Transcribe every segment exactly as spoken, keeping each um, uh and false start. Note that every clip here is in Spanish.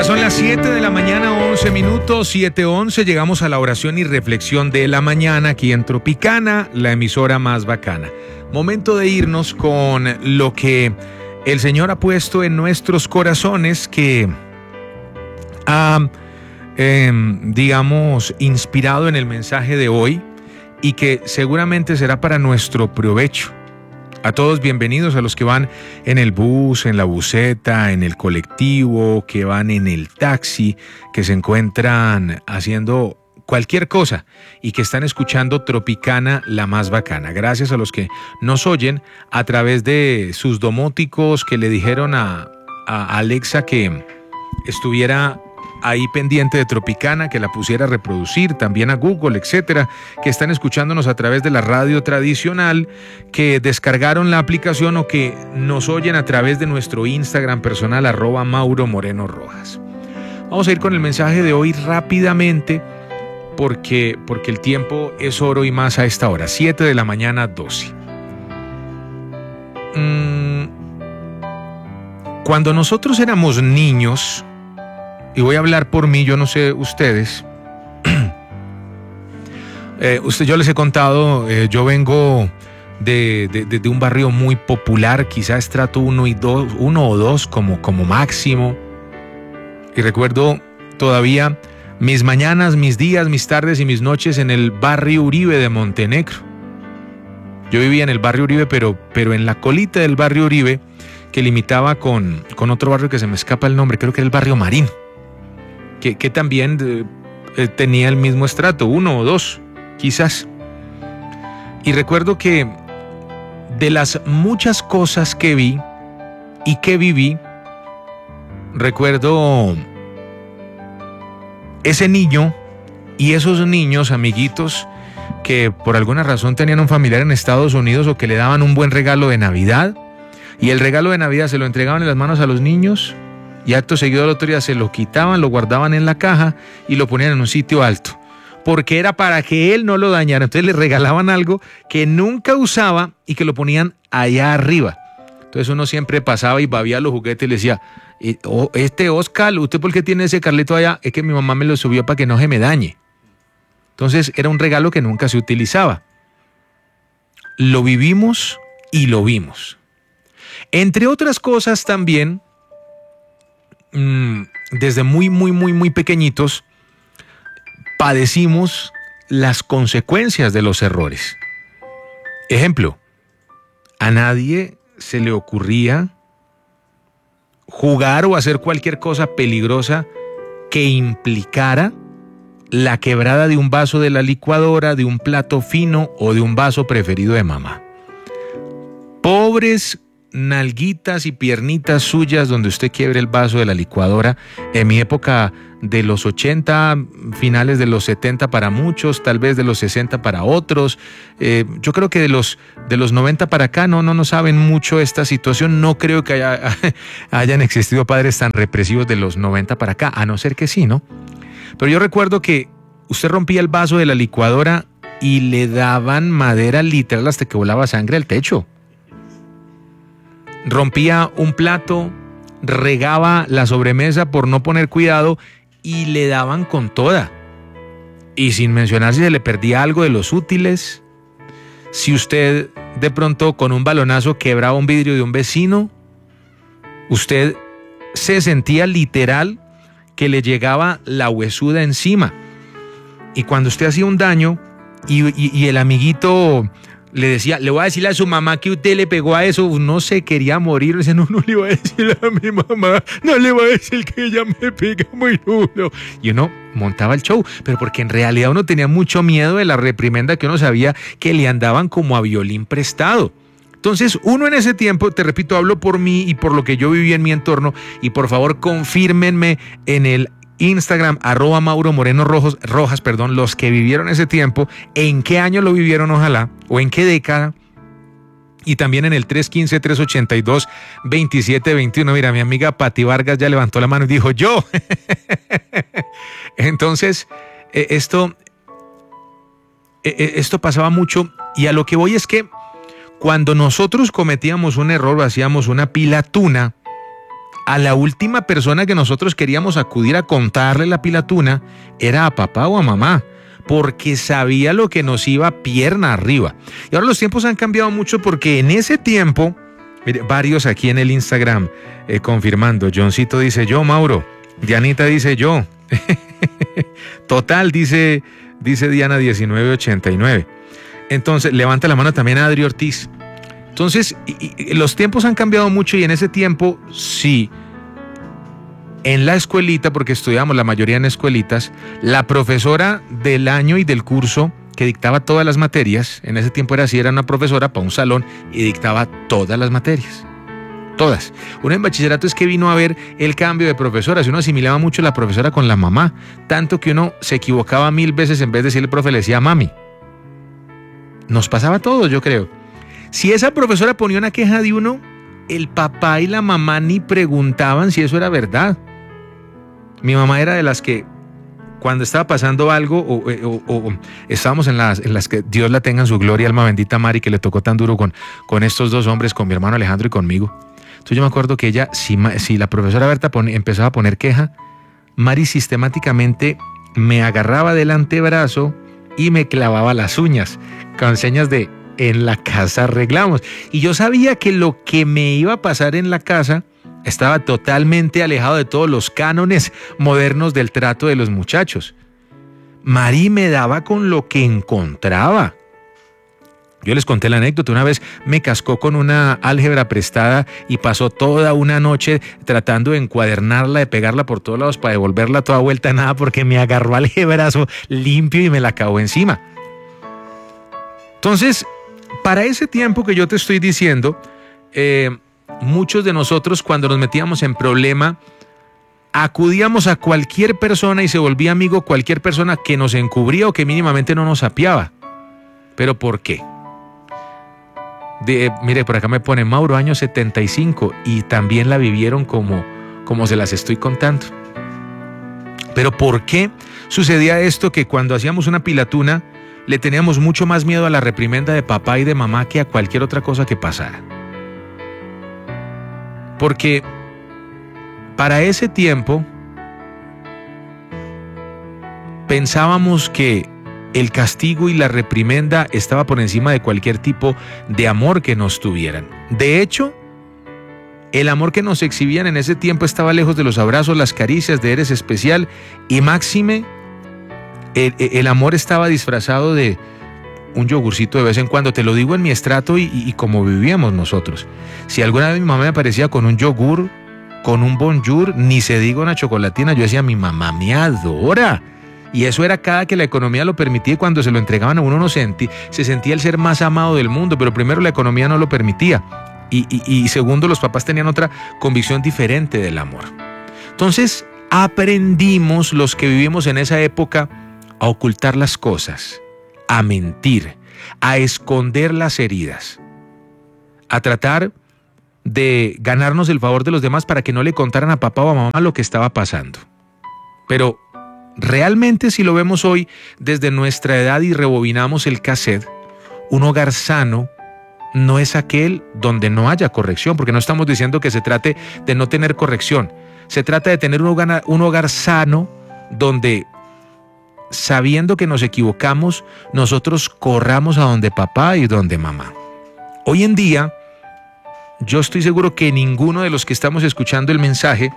Ya son las siete de la mañana, once minutos, siete once. Llegamos a la oración y reflexión de la mañana aquí en Tropicana, la emisora más bacana. Momento de irnos con lo que el Señor ha puesto en nuestros corazones, que ha, eh, digamos, inspirado en el mensaje de hoy y que seguramente será para nuestro provecho. A todos bienvenidos, a los que van en el bus, en la buseta, en el colectivo, que van en el taxi, que se encuentran haciendo cualquier cosa y que están escuchando Tropicana, la más bacana. Gracias a los que nos oyen a través de sus domóticos, que le dijeron a, a Alexa que estuviera ahí pendiente de Tropicana, que la pusiera a reproducir, también a Google, etcétera, que están escuchándonos a través de la radio tradicional, que descargaron la aplicación o que nos oyen a través de nuestro Instagram personal, arroba Mauro Moreno Rojas. Vamos a ir con el mensaje de hoy rápidamente, porque, porque el tiempo es oro y más a esta hora, siete de la mañana, doce. Mm, cuando nosotros éramos niños, y voy a hablar por mí, yo no sé ustedes. eh, usted, yo les he contado, eh, yo vengo de, de, de, de un barrio muy popular, quizá estrato uno y dos, uno o dos como, como máximo. Y recuerdo todavía mis mañanas, mis días, mis tardes y mis noches en el barrio Uribe de Montenegro. Yo vivía en el barrio Uribe, pero, pero en la colita del barrio Uribe, que limitaba con, con otro barrio que se me escapa el nombre, creo que era el barrio Marín. Que, que también eh, tenía el mismo estrato, uno o dos, quizás. Y recuerdo que de las muchas cosas que vi y que viví, recuerdo ese niño y esos niños, amiguitos, que por alguna razón tenían un familiar en Estados Unidos o que le daban un buen regalo de Navidad, y el regalo de Navidad se lo entregaban en las manos a los niños, y acto seguido al otro día se lo quitaban, lo guardaban en la caja y lo ponían en un sitio alto, porque era para que él no lo dañara. Entonces le regalaban algo que nunca usaba y que lo ponían allá arriba. Entonces uno siempre pasaba y babía los juguetes y le decía: este Oscar, ¿usted por qué tiene ese Carlito allá? Es que mi mamá me lo subió para que no se me dañe. Entonces era un regalo que nunca se utilizaba. Lo vivimos y lo vimos. Entre otras cosas también, desde muy, muy, muy, muy pequeñitos, padecimos las consecuencias de los errores. Ejemplo, a nadie se le ocurría jugar o hacer cualquier cosa peligrosa que implicara la quebrada de un vaso de la licuadora, de un plato fino o de un vaso preferido de mamá. Pobres nalguitas y piernitas suyas donde usted quiebre el vaso de la licuadora. En mi época de los ochenta, finales de los setenta para muchos, tal vez de los sesenta para otros. Eh, yo creo que de los, de los noventa para acá no, no, no saben mucho esta situación. No creo que haya, hayan existido padres tan represivos de los noventa para acá, a no ser que sí, ¿no? Pero yo recuerdo que usted rompía el vaso de la licuadora y le daban madera literal hasta que volaba sangre al techo. Rompía un plato, regaba la sobremesa por no poner cuidado y le daban con toda. Y sin mencionar si se le perdía algo de los útiles, si usted de pronto con un balonazo quebraba un vidrio de un vecino, usted se sentía literal que le llegaba la huesuda encima. Y cuando usted hacía un daño y, y, y el amiguito le decía: le voy a decirle a su mamá que usted le pegó a eso, uno se quería morir. Dice: no, no le voy a decir a mi mamá, no le voy a decir que ella me pega muy duro. Y uno montaba el show, pero porque en realidad uno tenía mucho miedo de la reprimenda, que uno sabía que le andaban como a violín prestado. Entonces uno en ese tiempo, te repito, hablo por mí y por lo que yo viví en mi entorno, y por favor confírmenme en el Instagram, arroba Mauro Moreno Rojas, Rojas, perdón, los que vivieron ese tiempo, en qué año lo vivieron, ojalá, o en qué década, y también en el tres uno cinco, tres ocho dos, dos siete dos uno. Mira, mi amiga Pati Vargas ya levantó la mano y dijo: yo. Entonces, eh, esto, eh, esto pasaba mucho, y a lo que voy es que cuando nosotros cometíamos un error o hacíamos una pilatuna, a la última persona que nosotros queríamos acudir a contarle la pilatuna era a papá o a mamá, porque sabía lo que nos iba pierna arriba. Y ahora los tiempos han cambiado mucho porque en ese tiempo, mire, varios aquí en el Instagram eh, confirmando, Johncito dice yo, Mauro, Dianita dice yo, total dice, dice Diana diecinueve ochenta y nueve. Entonces levanta la mano también a Adri Ortiz. Entonces y, y, los tiempos han cambiado mucho y en ese tiempo sí, en la escuelita, porque estudiamos la mayoría en escuelitas, la profesora del año y del curso que dictaba todas las materias, en ese tiempo era así, era una profesora para un salón y dictaba todas las materias. Todas. Uno en bachillerato es que vino a ver el cambio de profesoras y uno asimilaba mucho la profesora con la mamá, tanto que uno se equivocaba mil veces en vez de decirle al profe, le decía mami. Nos pasaba todo, yo creo. Si esa profesora ponía una queja de uno, el papá y la mamá ni preguntaban si eso era verdad. Mi mamá era de las que cuando estaba pasando algo o, o, o, o estábamos en las, en las que Dios la tenga en su gloria, alma bendita Mari, que le tocó tan duro con, con estos dos hombres, con mi hermano Alejandro y conmigo. Entonces yo me acuerdo que ella, si, si la profesora Berta pone, empezaba a poner queja, Mari sistemáticamente me agarraba del antebrazo y me clavaba las uñas con señas de en la casa arreglamos. Y yo sabía que lo que me iba a pasar en la casa estaba totalmente alejado de todos los cánones modernos del trato de los muchachos. Mari me daba con lo que encontraba. Yo les conté la anécdota, una vez me cascó con una álgebra prestada y pasó toda una noche tratando de encuadernarla, de pegarla por todos lados para devolverla toda vuelta a nada porque me agarró algebrazo limpio y me la acabó encima. Entonces, para ese tiempo que yo te estoy diciendo, eh, muchos de nosotros cuando nos metíamos en problema, acudíamos a cualquier persona y se volvía amigo cualquier persona que nos encubría o que mínimamente no nos apiaba. ¿Pero por qué? De, mire, por acá me pone Mauro, año setenta y cinco, y también la vivieron como, como se las estoy contando. Pero ¿por qué sucedía esto que cuando hacíamos una pilatuna le teníamos mucho más miedo a la reprimenda de papá y de mamá que a cualquier otra cosa que pasara? Porque para ese tiempo pensábamos que el castigo y la reprimenda estaba por encima de cualquier tipo de amor que nos tuvieran. De hecho, el amor que nos exhibían en ese tiempo estaba lejos de los abrazos, las caricias de eres especial y máxime, el, el amor estaba disfrazado de un yogurcito de vez en cuando. Te lo digo en mi estrato y, y, y como vivíamos nosotros. Si alguna vez mi mamá me aparecía con un yogur, con un bonjour, ni se diga una chocolatina, yo decía, mi mamá me adora. Y eso era cada que la economía lo permitía y cuando se lo entregaban a uno no sentí, se sentía el ser más amado del mundo, pero primero la economía no lo permitía y, y, y segundo los papás tenían otra convicción diferente del amor. Entonces aprendimos los que vivimos en esa época a ocultar las cosas, a mentir, a esconder las heridas, a tratar de ganarnos el favor de los demás para que no le contaran a papá o a mamá lo que estaba pasando. Pero realmente, si lo vemos hoy desde nuestra edad y rebobinamos el cassette, un hogar sano no es aquel donde no haya corrección, porque no estamos diciendo que se trate de no tener corrección. Se trata de tener un hogar, un hogar sano donde, sabiendo que nos equivocamos, nosotros corramos a donde papá y donde mamá. Hoy en día, yo estoy seguro que ninguno de los que estamos escuchando el mensaje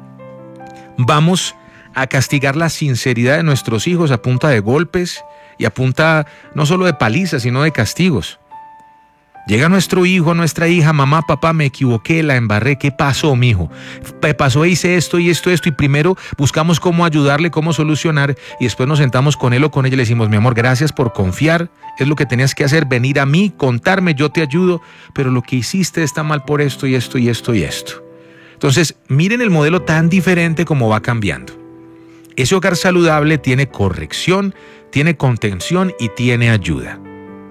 vamos a castigar la sinceridad de nuestros hijos a punta de golpes y a punta no solo de palizas, sino de castigos. Llega nuestro hijo, nuestra hija, mamá, papá, me equivoqué, la embarré, ¿qué pasó, mijo? Me pasó, hice esto y esto, esto, y primero buscamos cómo ayudarle, cómo solucionar, y después nos sentamos con él o con ella y le decimos, mi amor, gracias por confiar, es lo que tenías que hacer, venir a mí, contarme, yo te ayudo, pero lo que hiciste está mal por esto y esto y esto y esto. Entonces, miren el modelo tan diferente como va cambiando. Ese hogar saludable tiene corrección, tiene contención y tiene ayuda.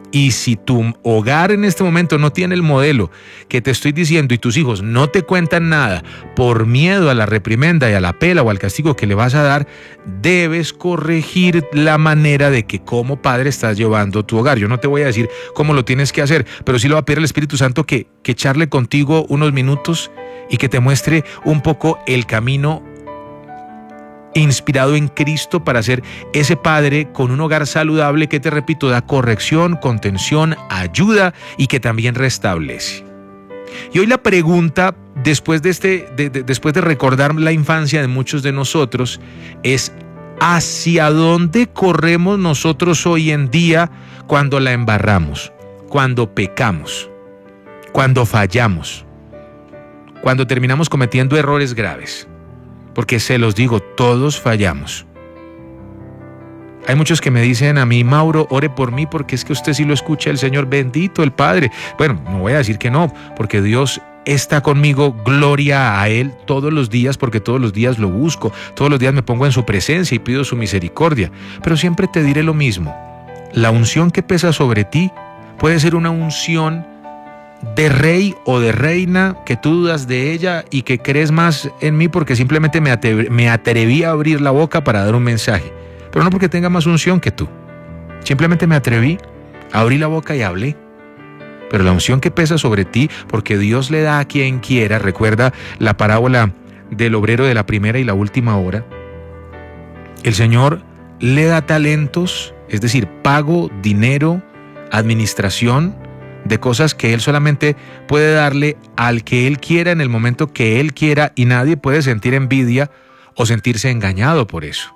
Y si tu hogar en este momento no tiene el modelo que te estoy diciendo y tus hijos no te cuentan nada por miedo a la reprimenda y a la pela o al castigo que le vas a dar, debes corregir la manera de que como padre estás llevando tu hogar. Yo no te voy a decir cómo lo tienes que hacer, pero sí le voy a pedir al Espíritu Santo que, que charle contigo unos minutos y que te muestre un poco el camino inspirado en Cristo para ser ese padre con un hogar saludable que, te repito, da corrección, contención, ayuda y que también restablece. Y hoy la pregunta, después de, este, de, de, después de recordar la infancia de muchos de nosotros, es ¿hacia dónde corremos nosotros hoy en día cuando la embarramos, cuando pecamos, cuando fallamos, cuando terminamos cometiendo errores graves? Porque se los digo, todos fallamos. Hay muchos que me dicen a mí, Mauro, ore por mí porque es que usted sí lo escucha el Señor, bendito el Padre. Bueno, no voy a decir que no, porque Dios está conmigo, gloria a Él todos los días, porque todos los días lo busco, todos los días me pongo en su presencia y pido su misericordia. Pero siempre te diré lo mismo, la unción que pesa sobre ti puede ser una unción de rey o de reina que tú dudas de ella y que crees más en mí porque simplemente me atreví, me atreví a abrir la boca para dar un mensaje, pero no porque tenga más unción que tú, simplemente me atreví, abrí la boca y hablé. Pero la unción que pesa sobre ti, porque Dios le da a quien quiera. Recuerda la parábola del obrero de la primera y la última hora. El Señor le da talentos, es decir, pago, dinero, administración de cosas que Él solamente puede darle al que Él quiera en el momento que Él quiera, y nadie puede sentir envidia o sentirse engañado por eso.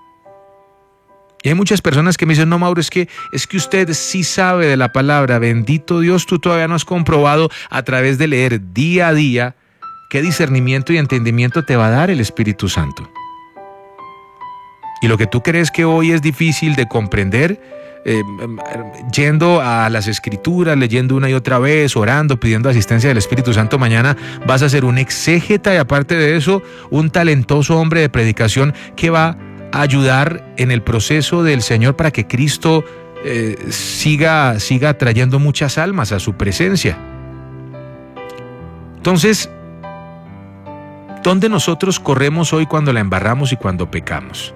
Y hay muchas personas que me dicen, no, Mauro, es que, es que usted sí sabe de la palabra. Bendito Dios, tú todavía no has comprobado a través de leer día a día qué discernimiento y entendimiento te va a dar el Espíritu Santo. Y lo que tú crees que hoy es difícil de comprender, eh, yendo a las Escrituras, leyendo una y otra vez, orando, pidiendo asistencia del Espíritu Santo, mañana vas a ser un exégeta y aparte de eso, un talentoso hombre de predicación que va a ayudar en el proceso del Señor para que Cristo eh, siga, siga trayendo muchas almas a su presencia. Entonces, ¿dónde nosotros corremos hoy cuando la embarramos y cuando pecamos?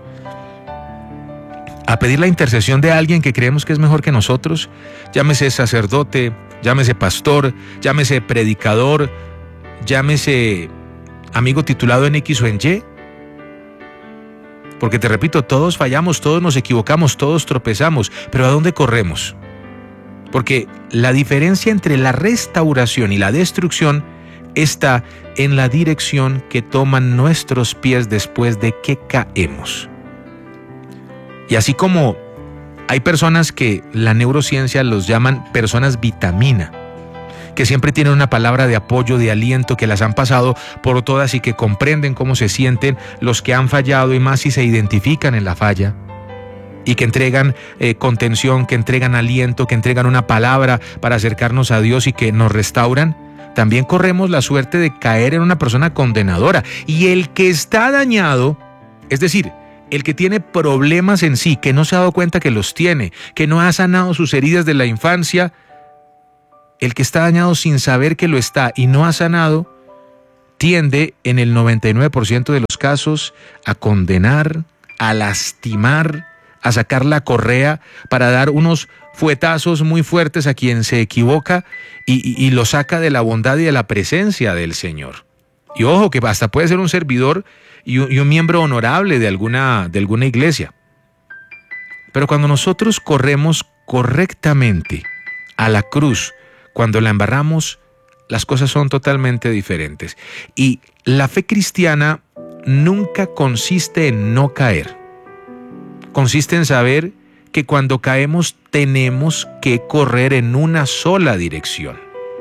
A pedir la intercesión de alguien que creemos que es mejor que nosotros, llámese sacerdote, llámese pastor, llámese predicador, llámese amigo titulado en X o en Y. Porque te repito, todos fallamos, todos nos equivocamos, todos tropezamos, pero ¿a dónde corremos? Porque la diferencia entre la restauración y la destrucción está en la dirección que toman nuestros pies después de que caemos. Y así como hay personas que la neurociencia los llaman personas vitamina, que siempre tienen una palabra de apoyo, de aliento, que las han pasado por todas y que comprenden cómo se sienten los que han fallado y más si se identifican en la falla, y que entregan eh, contención, que entregan aliento, que entregan una palabra para acercarnos a Dios y que nos restauran. También corremos la suerte de caer en una persona condenadora. Y el que está dañado, es decir, el que tiene problemas en sí, que no se ha dado cuenta que los tiene, que no ha sanado sus heridas de la infancia, el que está dañado sin saber que lo está y no ha sanado, tiende en el noventa y nueve por ciento de los casos a condenar, a lastimar, a sacar la correa para dar unos fuetazos muy fuertes a quien se equivoca y, y, y lo saca de la bondad y de la presencia del Señor. Y ojo, que hasta puede ser un servidor y un, y un miembro honorable de alguna, de alguna iglesia. Pero cuando nosotros corremos correctamente a la cruz, cuando la embarramos, las cosas son totalmente diferentes. Y la fe cristiana nunca consiste en no caer. Consiste en saber que cuando caemos tenemos que correr en una sola dirección.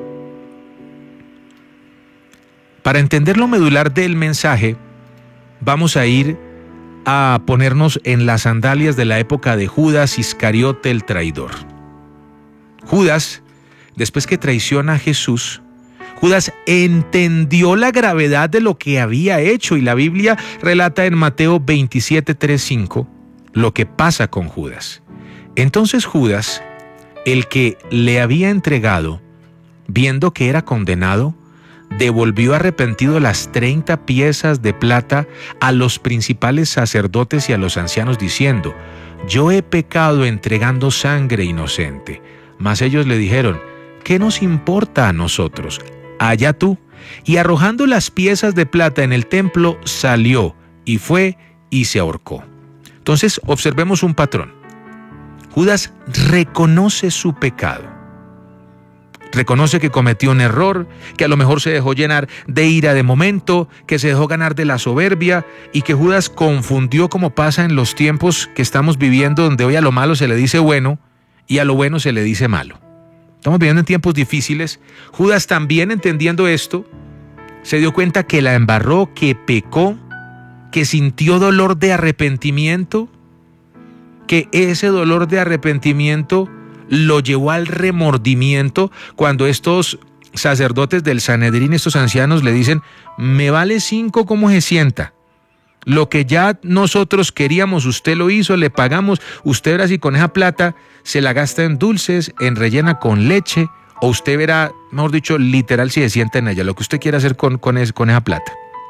Para entender lo medular del mensaje, vamos a ir a ponernos en las sandalias de la época de Judas Iscariote el traidor. Judas, después que traiciona a Jesús, Judas entendió la gravedad de lo que había hecho y la Biblia relata en Mateo veintisiete, tres, cinco lo que pasa con Judas. Entonces Judas, el que le había entregado, viendo que era condenado, devolvió arrepentido las treinta piezas de plata a los principales sacerdotes y a los ancianos, diciendo: yo he pecado entregando sangre inocente. Mas ellos le dijeron: ¿qué nos importa a nosotros? Allá tú. Y arrojando las piezas de plata en el templo, salió y fue y se ahorcó. Entonces observemos un patrón. Judas reconoce su pecado. Reconoce que cometió un error, que a lo mejor se dejó llenar de ira de momento, que se dejó ganar de la soberbia y que Judas confundió, como pasa en los tiempos que estamos viviendo, donde hoy a lo malo se le dice bueno y a lo bueno se le dice malo. Estamos viviendo en tiempos difíciles. Judas, también entendiendo esto, se dio cuenta que la embarró, que pecó, que sintió dolor de arrepentimiento, que ese dolor de arrepentimiento lo llevó al remordimiento cuando estos sacerdotes del Sanedrín, estos ancianos, le dicen: me vale cinco como se sienta. Lo que ya nosotros queríamos, usted lo hizo, le pagamos, usted verá si con esa plata se la gasta en dulces, en rellena con leche, o usted verá, mejor dicho, literal, si se sienta en ella, lo que usted quiera hacer con, con, es, con esa plata.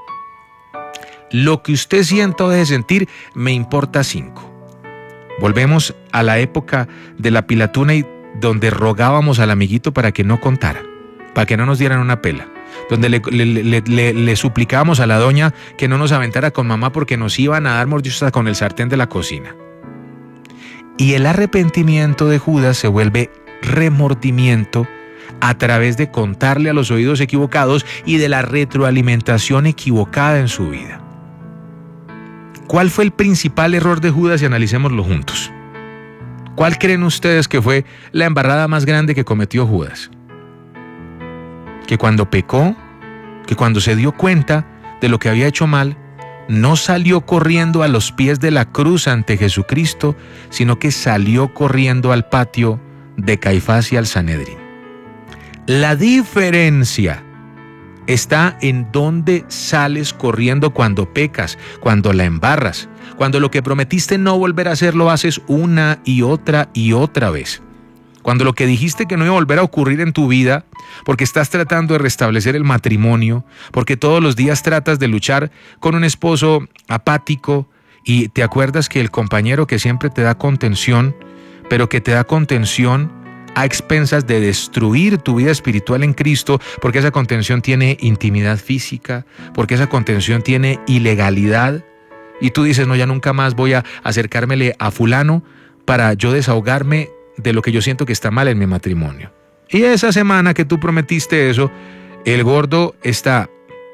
Lo que usted sienta o deje sentir, me importa cinco. Volvemos a la época de la pilatuna, y donde rogábamos al amiguito para que no contara, para que no nos dieran una pela, donde le, le, le, le, le suplicábamos a la doña que no nos aventara con mamá porque nos iban a dar mordiscos con el sartén de la cocina. Y el arrepentimiento de Judas se vuelve remordimiento a través de contarle a los oídos equivocados y de la retroalimentación equivocada en su vida. ¿Cuál fue el principal error de Judas? Y analicémoslo juntos. ¿Cuál creen ustedes que fue la embarrada más grande que cometió Judas? Que cuando pecó, que cuando se dio cuenta de lo que había hecho mal, no salió corriendo a los pies de la cruz ante Jesucristo, sino que salió corriendo al patio de Caifás y al Sanedrín. La diferencia está en dónde sales corriendo cuando pecas, cuando la embarras, cuando lo que prometiste no volver a hacer lo haces una y otra y otra vez. Cuando lo que dijiste que no iba a volver a ocurrir en tu vida, porque estás tratando de restablecer el matrimonio, porque todos los días tratas de luchar con un esposo apático y te acuerdas que el compañero que siempre te da contención, pero que te da contención a expensas de destruir tu vida espiritual en Cristo, porque esa contención tiene intimidad física, porque esa contención tiene ilegalidad, y tú dices: no, ya nunca más voy a acercármele a fulano para yo desahogarme de lo que yo siento que está mal en mi matrimonio. Y esa semana que tú prometiste eso, el gordo está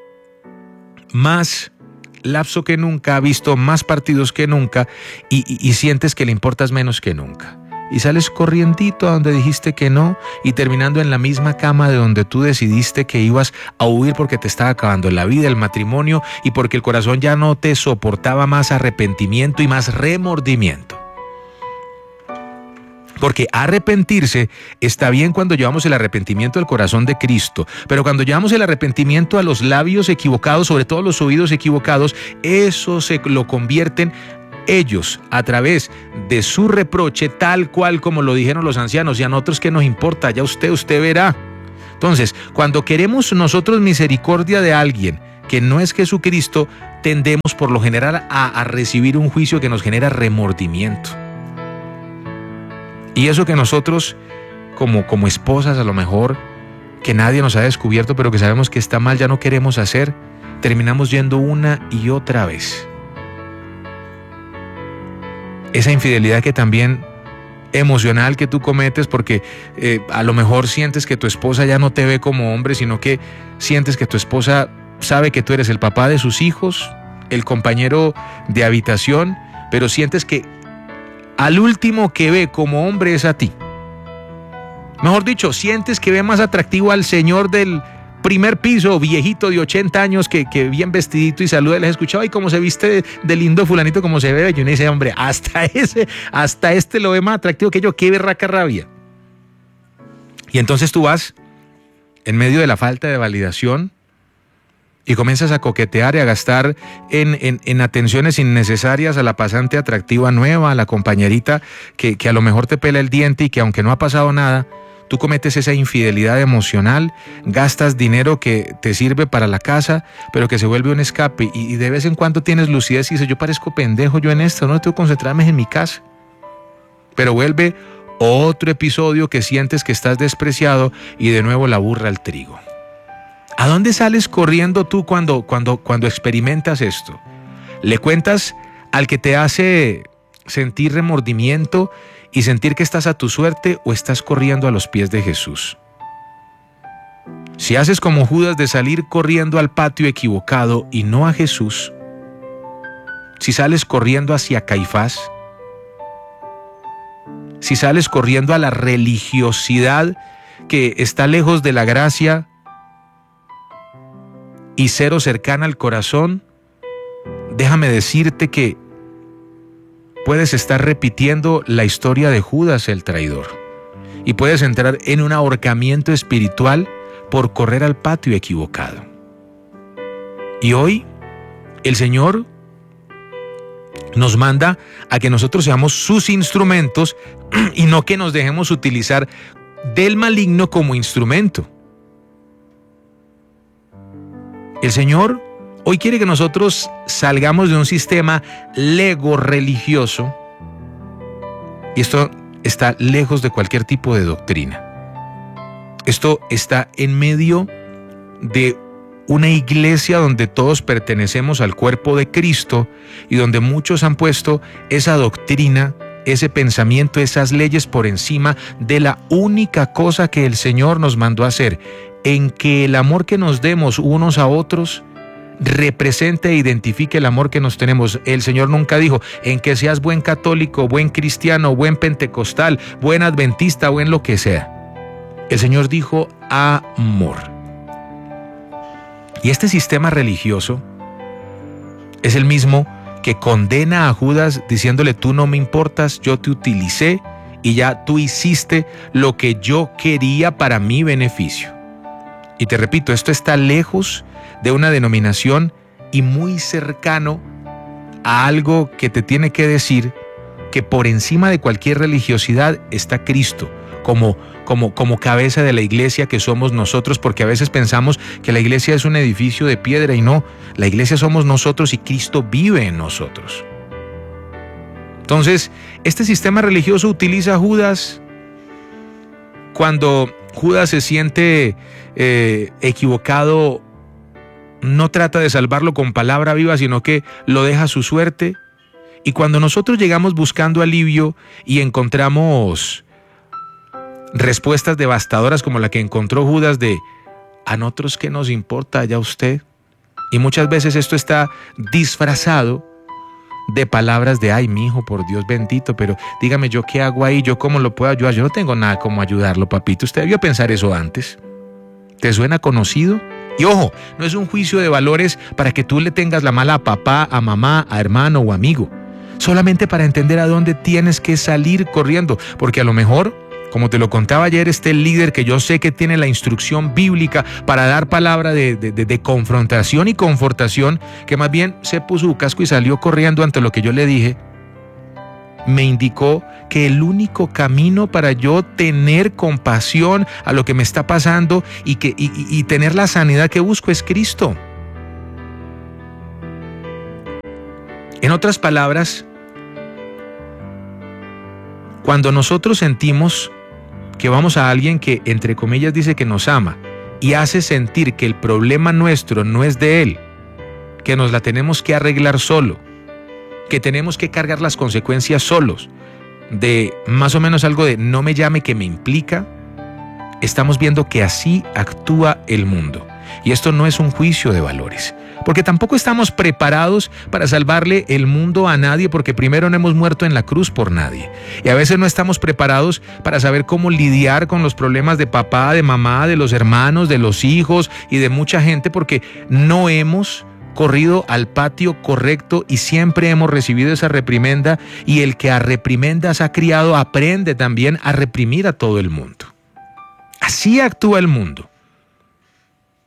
más lapso que nunca, ha visto más partidos que nunca y, y, y sientes que le importas menos que nunca. Y sales corriendito a donde dijiste que no y terminando en la misma cama de donde tú decidiste que ibas a huir porque te estaba acabando la vida, el matrimonio y porque el corazón ya no te soportaba más arrepentimiento y más remordimiento. Porque arrepentirse está bien cuando llevamos el arrepentimiento al corazón de Cristo, pero cuando llevamos el arrepentimiento a los labios equivocados, sobre todo los oídos equivocados, eso se lo convierten ellos a través de su reproche, tal cual como lo dijeron los ancianos. Y a nosotros, ¿qué nos importa? Ya usted, usted verá. Entonces, cuando queremos nosotros misericordia de alguien que no es Jesucristo, tendemos por lo general a, a recibir un juicio que nos genera remordimiento. Y eso que nosotros, como, como esposas a lo mejor, que nadie nos ha descubierto, pero que sabemos que está mal, ya no queremos hacer, terminamos yendo una y otra vez. Esa infidelidad que también emocional que tú cometes porque eh, a lo mejor sientes que tu esposa ya no te ve como hombre, sino que sientes que tu esposa sabe que tú eres el papá de sus hijos, el compañero de habitación, pero sientes que al último que ve como hombre es a ti. Mejor dicho, sientes que ve más atractivo al señor del primer piso, viejito de ochenta años, que, que bien vestidito y saluda, les escuchaba, y cómo se viste de, de lindo fulanito, como se ve, y uno dice: hombre, hasta ese, hasta este lo ve más atractivo que yo, qué berraca rabia. Y entonces tú vas, en medio de la falta de validación, y comienzas a coquetear y a gastar en, en, en atenciones innecesarias a la pasante atractiva nueva, a la compañerita que, que a lo mejor te pela el diente y que aunque no ha pasado nada, tú cometes esa infidelidad emocional, gastas dinero que te sirve para la casa, pero que se vuelve un escape y, y de vez en cuando tienes lucidez y dices, yo parezco pendejo yo en esto, no tengo que concentrarme en mi casa. Pero vuelve otro episodio que sientes que estás despreciado y de nuevo la burra al trigo. ¿A dónde sales corriendo tú cuando, cuando, cuando experimentas esto? ¿Le cuentas al que te hace sentir remordimiento y sentir que estás a tu suerte o estás corriendo a los pies de Jesús? Si haces como Judas de salir corriendo al patio equivocado y no a Jesús, si sales corriendo hacia Caifás, si sales corriendo a la religiosidad que está lejos de la gracia y cero cercana al corazón, déjame decirte que puedes estar repitiendo la historia de Judas el traidor y puedes entrar en un ahorcamiento espiritual por correr al patio equivocado. Y hoy el Señor nos manda a que nosotros seamos sus instrumentos y no que nos dejemos utilizar del maligno como instrumento. El Señor hoy quiere que nosotros salgamos de un sistema lego religioso, y esto está lejos de cualquier tipo de doctrina. Esto está en medio de una iglesia donde todos pertenecemos al cuerpo de Cristo y donde muchos han puesto esa doctrina, ese pensamiento, esas leyes por encima de la única cosa que el Señor nos mandó a hacer, en que el amor que nos demos unos a otros represente e identifique el amor que nos tenemos. El Señor nunca dijo en que seas buen católico, buen cristiano, buen pentecostal, buen adventista, buen lo que sea. El Señor dijo amor. Y este sistema religioso es el mismo que condena a Judas diciéndole, tú no me importas, yo te utilicé y ya tú hiciste lo que yo quería para mi beneficio. Y te repito, esto está lejos de una denominación y muy cercano a algo que te tiene que decir que por encima de cualquier religiosidad está Cristo como, como, como cabeza de la iglesia que somos nosotros, porque a veces pensamos que la iglesia es un edificio de piedra y no, la iglesia somos nosotros y Cristo vive en nosotros. Entonces, este sistema religioso utiliza a Judas cuando Judas se siente eh, equivocado. No trata de salvarlo con palabra viva, sino que lo deja a su suerte. Y cuando nosotros llegamos buscando alivio y encontramos respuestas devastadoras como la que encontró Judas de a nosotros qué nos importa ya usted, y muchas veces esto está disfrazado de palabras de ay, mi hijo, por Dios bendito, pero dígame yo qué hago ahí, yo cómo lo puedo ayudar, yo no tengo nada como ayudarlo, papito. Usted debió pensar eso antes. ¿Te suena conocido? Y ojo, no es un juicio de valores para que tú le tengas la mala a papá, a mamá, a hermano o amigo, solamente para entender a dónde tienes que salir corriendo, porque a lo mejor, como te lo contaba ayer, este líder que yo sé que tiene la instrucción bíblica para dar palabra de, de, de, de confrontación y confortación, que más bien se puso su casco y salió corriendo ante lo que yo le dije, me indicó que el único camino para yo tener compasión a lo que me está pasando y, que, y, y tener la sanidad que busco es Cristo. En otras palabras, cuando nosotros sentimos que vamos a alguien que, entre comillas, dice que nos ama y hace sentir que el problema nuestro no es de él, que nos la tenemos que arreglar solo, que tenemos que cargar las consecuencias solos, de más o menos algo de no me llame que me implica, estamos viendo que así actúa el mundo. Y esto no es un juicio de valores, porque tampoco estamos preparados para salvarle el mundo a nadie, porque primero no hemos muerto en la cruz por nadie. Y a veces no estamos preparados para saber cómo lidiar con los problemas de papá, de mamá, de los hermanos, de los hijos y de mucha gente, porque no hemos corrido al patio correcto y siempre hemos recibido esa reprimenda, y el que a reprimendas ha criado aprende también a reprimir a todo el mundo. Así actúa el mundo.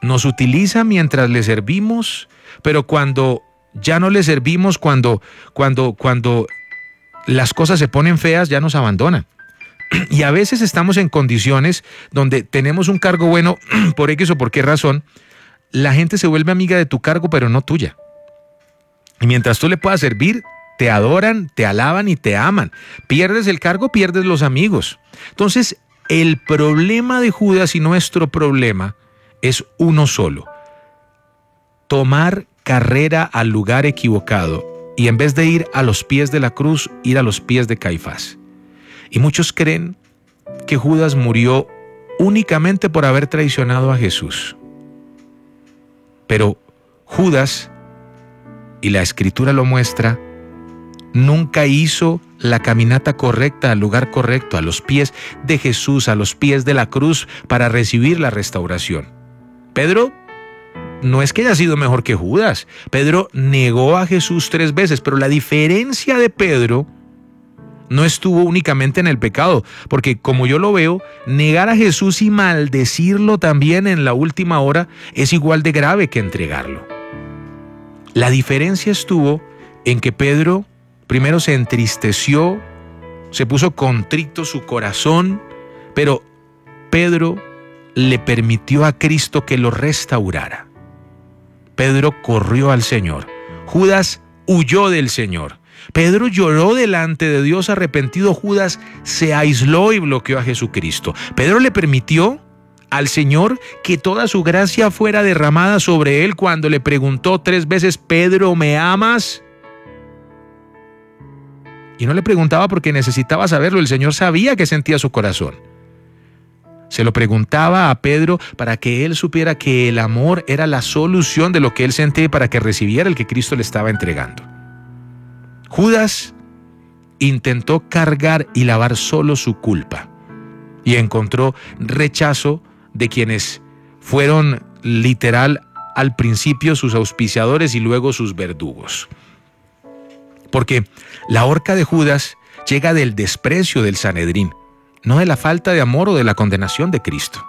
nos utiliza mientras le servimos, pero cuando ya no le servimos, cuando, cuando, cuando las cosas se ponen feas, ya nos abandona. Y a veces estamos en condiciones donde tenemos un cargo bueno por X o por qué razón, la gente se vuelve amiga de tu cargo, pero no tuya. Y mientras tú le puedas servir, te adoran, te alaban y te aman. Pierdes el cargo, pierdes los amigos. Entonces, el problema de Judas y nuestro problema es uno solo: tomar carrera al lugar equivocado y en vez de ir a los pies de la cruz, ir a los pies de Caifás. Y muchos creen que Judas murió únicamente por haber traicionado a Jesús. Pero Judas, y la Escritura lo muestra, nunca hizo la caminata correcta al lugar correcto, a los pies de Jesús, a los pies de la cruz, para recibir la restauración. Pedro no es que haya sido mejor que Judas. Pedro negó a Jesús tres veces, pero la diferencia de Pedro no estuvo únicamente en el pecado, porque como yo lo veo, negar a Jesús y maldecirlo también en la última hora es igual de grave que entregarlo. La diferencia estuvo en que Pedro primero se entristeció, se puso contrito su corazón, pero Pedro le permitió a Cristo que lo restaurara. Pedro corrió al Señor. Judas huyó del Señor. Pedro lloró delante de Dios arrepentido. Judas se aisló y bloqueó a Jesucristo. Pedro le permitió al Señor que toda su gracia fuera derramada sobre él cuando le preguntó tres veces: Pedro, ¿me amas? Y no le preguntaba porque necesitaba saberlo. El Señor sabía que sentía su corazón. Se lo preguntaba a Pedro para que él supiera que el amor era la solución de lo que él sentía, para que recibiera el que Cristo le estaba entregando. Judas intentó cargar y lavar solo su culpa y encontró rechazo de quienes fueron literal al principio sus auspiciadores y luego sus verdugos. Porque la horca de Judas llega del desprecio del Sanedrín, no de la falta de amor o de la condenación de Cristo.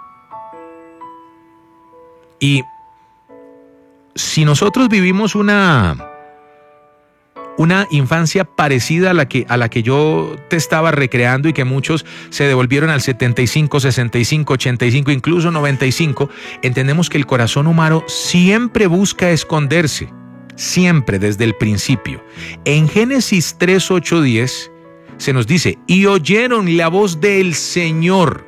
Y si nosotros vivimos una, una infancia parecida a la, que, a la que yo te estaba recreando y que muchos se devolvieron al setenta y cinco, sesenta y cinco, ochenta y cinco, incluso noventa y cinco, entendemos que el corazón humano siempre busca esconderse, siempre desde el principio. En Génesis tres, ocho, diez se nos dice: y oyeron la voz del Señor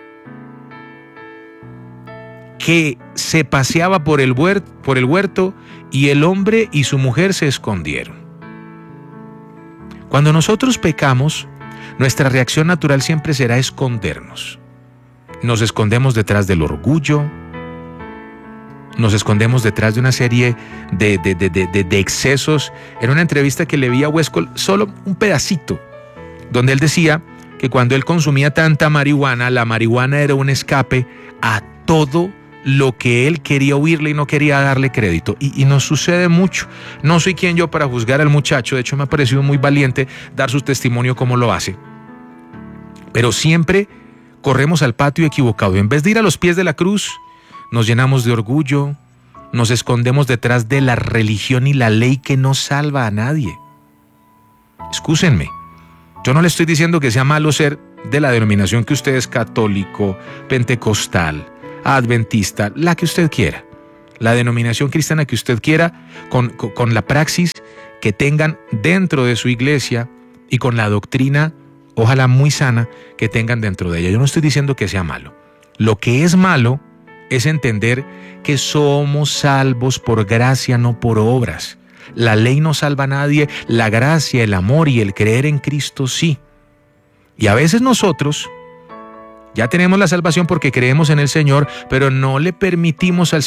que se paseaba por el huerto, por el huerto, y el hombre y su mujer se escondieron. Cuando nosotros pecamos, nuestra reacción natural siempre será escondernos. Nos escondemos detrás del orgullo, nos escondemos detrás de una serie de, de, de, de, de excesos. En una entrevista que le vi a Westcott, solo un pedacito, donde él decía que cuando él consumía tanta marihuana, la marihuana era un escape a todo lo que él quería huirle y no quería darle crédito. Y, y nos sucede mucho. No soy quien yo para juzgar al muchacho, de hecho me ha parecido muy valiente dar su testimonio como lo hace. Pero siempre corremos al patio equivocado. En vez de ir a los pies de la cruz, nos llenamos de orgullo, nos escondemos detrás de la religión y la ley que no salva a nadie. Excúsenme. Yo no le estoy diciendo que sea malo ser de la denominación que usted es, católico, pentecostal, adventista, la que usted quiera. La denominación cristiana que usted quiera, con, con, con la praxis que tengan dentro de su iglesia y con la doctrina, ojalá muy sana, que tengan dentro de ella. Yo no estoy diciendo que sea malo. Lo que es malo es entender que somos salvos por gracia, no por obras. La ley no salva a nadie, la gracia, el amor y el creer en Cristo sí. Y a veces nosotros ya tenemos la salvación porque creemos en el Señor, pero no le permitimos al